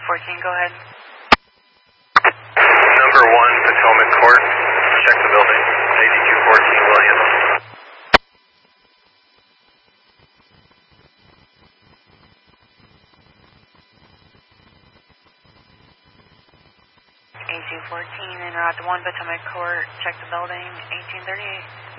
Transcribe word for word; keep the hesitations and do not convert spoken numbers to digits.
fourteen, go ahead. Number one, Potomac Court. Check the building. eighty-two fourteen Williams. eighteen fourteen, and route to one Potomac Court. Check the building. eighteen thirty-eight.